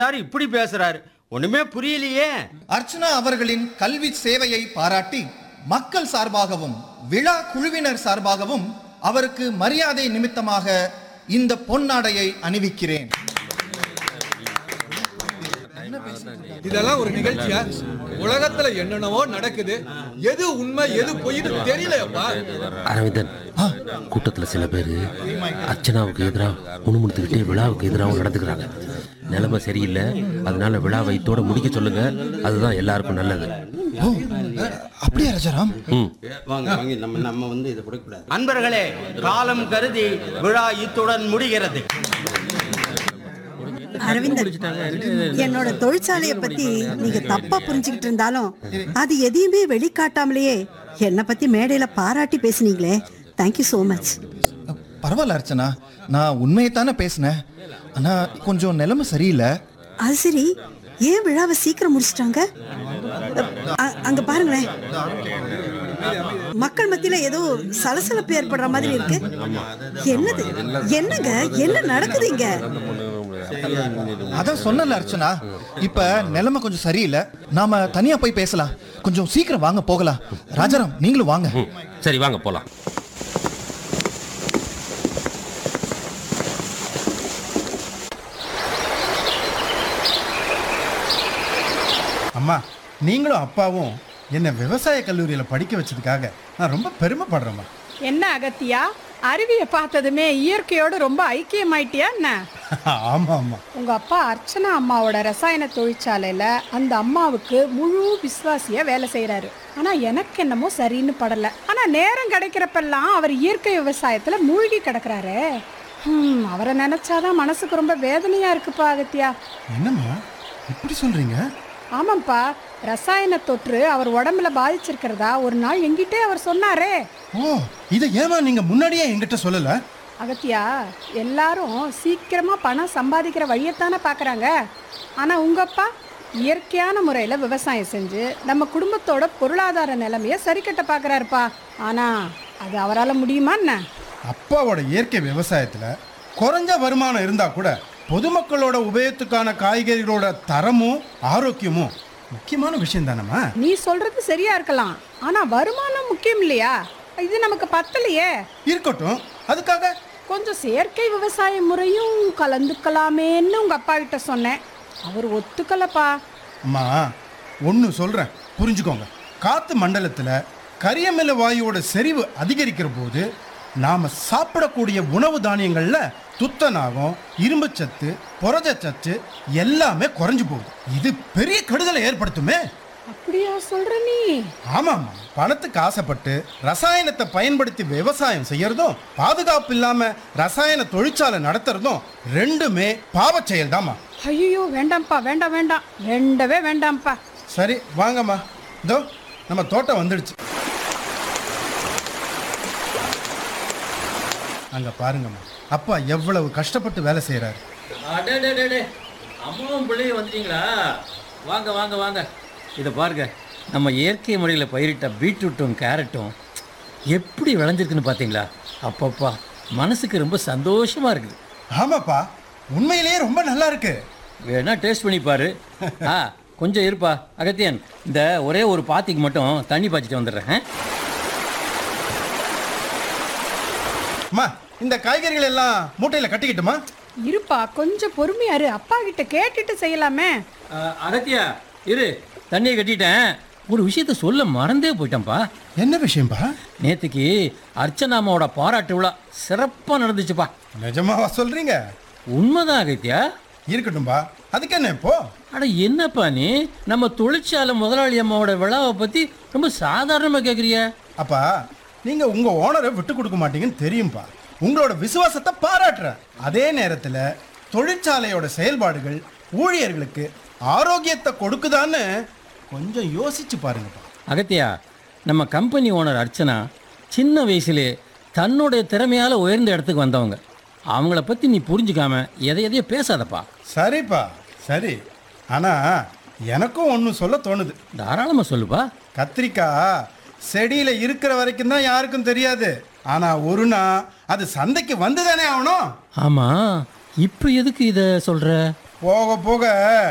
Sir இப்படி பேசுறாரு, ஒண்ணுமே புரியலையே. அர்ச்சனா அவர்களின் கல்வி சேவையை பாராட்டி மக்கள் சார்பாகவும் விழா குழுவினர் சார்பாகவும் அவருக்கு மரியாதை நிமித்தமாக இந்த பொன்னாடையை அணிவிக்கிறேன். இதெல்லாம் ஒரு நிகழ்ச்சியா? உலகத்துல என்னென்னவோ நடக்குது, எது உண்மை எது பொய்னு தெரியலையப்பா. அரவிந்தன், கூட்டத்துல சில பேர் அர்ச்சனாவுக்கு எதிராக முணுமுணுத்துக்கிட்டே விழாவுக்கு எதிராகவும் நடந்துக்கிறாங்க. நிலைமை சரியில்லை, அதனால விழா வைத்தோட முடிக்க சொல்லுங்க. அதுதான் எல்லாருக்கும் நல்லது. அப்படியே ராஜாராம். நம்ம இதை கொடுக்கக்கூடாது. அன்பர்களே, காலம் கருதி விழா இத்துடன் முடிகிறது. அரவிந்தன், என்னோட தொழிற்சாலையை பத்தி நீங்க தப்பா புரிஞ்சுக்கிட்டு இருந்தாலும் அது எதையுமே வெளிக்காட்டாமலேயே என்னை பத்தி மேடையில பாராட்டி பேசுனீங்களே, தேங்க்யூ சோ மச். பரவாயில்ல அர்ச்சனா, நான் உண்மையை தானே பேசினேன். ஆனா கொஞ்சம் நிலைமை சரியில்லை. அது சரி, ஏன் விழாவை சீக்கிரம் முடிச்சிட்டாங்க? அங்க பாருங்களேன், மக்கள் மத்தியில ஏதோ சலசலப்பு ஏற்படுற மாதிரி இருக்கு. என்னது, என்னங்க, என்ன நடக்குது இங்க? அதான் சொன்னல அர்ச்சனா, இப்ப நிலைமை கொஞ்சம் சரியில்லை. நாம தனியா போய் பேசலாம். கொஞ்சம் சீக்கிரம் வாங்க, போகலாம். ராஜாராம், நீங்களும் வாங்க. சரி, வாங்க போலாம். அம்மா, நீங்களும் அப்பாவும் என்னை விவசாய கல்லூரியில் படிக்க வச்சதுக்காக நான் ரொம்ப பெருமைப்படுறேம்மா. என்ன அகத்தியா, அருவியை பார்த்ததுமே இயற்கையோடு ரொம்ப ஐக்கியமாயிட்டியா என்ன? ஆமாம் ஆமாம். உங்க அப்பா அர்ச்சனா அம்மாவோட ரசாயன தொழிற்சாலையில அந்த அம்மாவுக்கு முழு விசுவாசியா வேலை செய்யறாரு. ஆனா எனக்கு என்னமோ சரின்னு படல. ஆனா நேரம் கிடைக்கிறப்பெல்லாம் அவர் இயற்கை விவசாயத்துல மூழ்கி கிடக்குறாரு. அவரை நினைச்சாதான் மனசுக்கு ரொம்ப வேதனையா இருக்குப்பா அகத்தியா. என்னம்மா இப்படி சொல்றீங்க? ஆமாப்பா, ரசாயன தொற்று அவர் உடம்புல பாதிச்சிருக்கிறதா ஒரு நாள் எங்கிட்டே அவர் சொன்னாரே. ஓ, இதை ஏமா நீங்க முன்னாடியே என்கிட்ட சொல்லல? அகத்தியா, எல்லாரும் சீக்கிரமா பணம் சம்பாதிக்கிற வழியத்தானே பார்க்குறாங்க. ஆனால் உங்கள் அப்பா இயற்கையான முறையில் விவசாயம் செஞ்சு நம்ம குடும்பத்தோட பொருளாதார நிலைமையை சரி கட்ட பார்க்குறாருப்பா. ஆனால் அது அவரால் முடியுமா என்ன? அப்பாவோட இயற்கை விவசாயத்தில் குறைஞ்ச வருமானம் இருந்தா கூட பொதுமக்களோட உபயோகத்துக்கான காய்கறிகளோட தரமும் ஆரோக்கியமும் முக்கியமான விஷயம் தானம்மா. நீ சொல்றது சரியா இருக்கலாம், ஆனா வருமானம் முக்கியம் இல்லையா? இது நமக்கு பத்தலையே. இருக்கட்டும், அதுக்காக கொஞ்சம் செயற்கை விவசாய முறையும் கலந்துக்கலாமேன்னு உங்க அப்பா கிட்ட சொன்னேன். அவர் ஒத்துக்கலப்பா. அம்மா, ஒன்று சொல்கிறேன், புரிஞ்சுக்கோங்க. காற்று மண்டலத்தில் கரியமில வாயுவோட செறிவு அதிகரிக்கிற போது நாம் சாப்பிடக்கூடிய உணவு தானியங்களில் துத்தநாகம், இரும்புச்சத்து, புரதச்சத்து எல்லாமே குறைஞ்சு போகுது. இது பெரிய கெடுதலை ஏற்படுத்துமே. அப்படியா சொல்ற நீ? ஆமாம்மா, பணத்துக்கு ஆசைப்பட்டு ரசாயனத்தை பயன்படுத்தி விவசாயம் செய்யறதும் பாதுகாப்பு இல்லாம ரசாயன தொழிற்சாலை நடத்துறதும் ரெண்டுமே பாவ செயல் தாம்மா. ஐயோ, வேண்டாம்ப்பா, வேண்டாம் வேண்டாம், வேண்டவே வேண்டாம்ப்பா. சரி வாங்கம்மா, இதோ நம்ம தோட்டம் வந்துடுச்சு. அங்க பாருங்கம்மா, அப்பா எவ்வளவு கஷ்டப்பட்டு வேலை செய்யறாரு. அம்மாவும் பிள்ளையும் வந்துட்டீங்களா? வாங்க வாங்க வாங்க. இதை பாருங்க, நம்ம இயற்கை முறையில் பயிரிட்ட பீட்ரூட்டும் கேரட்டும் எப்படி விளைஞ்சிருக்குன்னு பார்த்தீங்களா? அப்பப்பா, மனசுக்கு ரொம்ப சந்தோஷமா இருக்குது. ஆமாப்பா, உண்மையிலேயே ரொம்ப நல்லா இருக்கு. வேணா டேஸ்ட் பண்ணி பாரு. கொஞ்சம் இருப்பா அகத்தியன், இந்த ஒரே ஒரு பாத்திக்கு மட்டும் தண்ணி பாய்ச்சிட்டு வந்துடுறேன். அம்மா, இந்த காய்கறிகள் எல்லாம் மூட்டையில் கட்டிக்கிட்டுமா? இருப்பா, கொஞ்சம் பொறுமையா இரு, அப்பா கிட்ட கேட்டுட்டு செய்யலாமே. அகத்தியா இரு, தண்ணியை கட்டிட்டேன். ஒரு விஷயத்த சொல்ல மறந்தே போயிட்டேன்ப்பா. என்ன விஷயம்பா? நேற்றுக்கு அர்ச்சனாமாவோட பாராட்டு விழா சிறப்பாக நடந்துச்சுப்பா. நிஜமாவா சொல்றீங்க? உண்மைதான் அகத்தியா. இருக்கட்டும்பா, அதுக்கு என்ன இப்போ? அட என்னப்பா நீ, நம்ம தொழிற்சாலை முதலாளி அம்மாவோட விழாவை பற்றி ரொம்ப சாதாரணமாக கேட்குறிய? அப்பா, நீங்க உங்க ஓனரை விட்டு கொடுக்க மாட்டீங்கன்னு தெரியும்பா. உங்களோட விசுவாசத்தை பாராட்டுறேன். அதே நேரத்தில் தொழிற்சாலையோட செயல்பாடுகள் ஊழியர்களுக்கு ஆரோக்கியத்தை கொடுக்குதான்னு கொஞ்சம் யோசிச்சு பாருங்கப்பா. அகத்தியா, நம்ம கம்பெனி ஓனர் அர்ச்சனா சின்ன வயசுலே தன்னுடைய திறமையால் உயர்ந்த இடத்துக்கு வந்தவங்க. அவங்கள பற்றி நீ புரிஞ்சுக்காம எதையோ பேசாதப்பா. சரிப்பா, சரி. ஆனால் எனக்கும் ஒன்று சொல்ல தோணுது. தாராளமாக சொல்லுப்பா. கத்திரிக்காய் செடியில் இருக்கிற வரைக்கும் தான் யாருக்கும் தெரியாது. ஆனால் ஒரு நாள் அது சந்தைக்கு வந்து தானே ஆகணும். ஆமாம், இப்போ எதுக்கு இதை சொல்கிற? போக போக